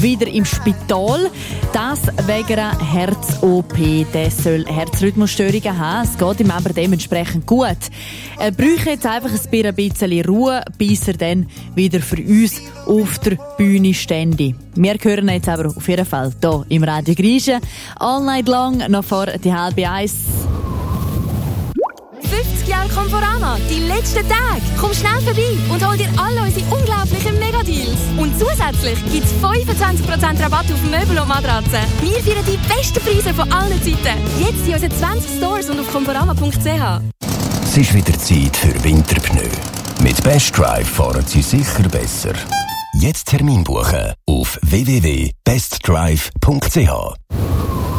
wieder im Spital. Das wegen einer Herz-OP. Der soll Herzrhythmusstörungen haben. Es geht ihm aber dementsprechend gut. Er bräuchte jetzt einfach ein bisschen Ruhe, bis er dann wieder für uns auf der Bühne stände. Wir hören jetzt aber auf jeden Fall hier im Radio Griechen. All night long, noch vor die 12:30. 50 Jahre Conforama, die letzten Tage. Komm schnell vorbei und hol dir alle unsere unglaublichen Megadeals. Und zusätzlich gibt es 25% Rabatt auf Möbel und Matratzen. Wir feiern die besten Preise von allen Zeiten. Jetzt in unseren 20 Stores und auf conforama.ch. Es ist wieder Zeit für Winterpneu. Mit Best Drive fahren Sie sicher besser. Jetzt Termin buchen auf www.bestdrive.ch.